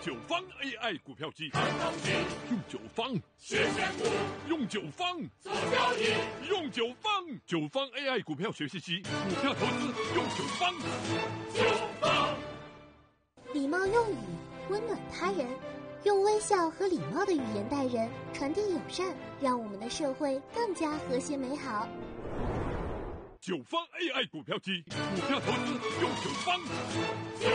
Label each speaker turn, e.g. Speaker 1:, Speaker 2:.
Speaker 1: 九方 AI 股票机，
Speaker 2: 看东西，
Speaker 1: 用九方
Speaker 2: 学选股，
Speaker 1: 用九方
Speaker 2: 做交易，
Speaker 1: 用九方AI 股票学习机，股票投资用九方。
Speaker 2: 九方
Speaker 3: 礼貌用语，温暖他人，用微笑和礼貌的语言待人，传递友善，让我们的社会更加和谐美好。
Speaker 1: 九方 AI 股票机，股票投资用九方。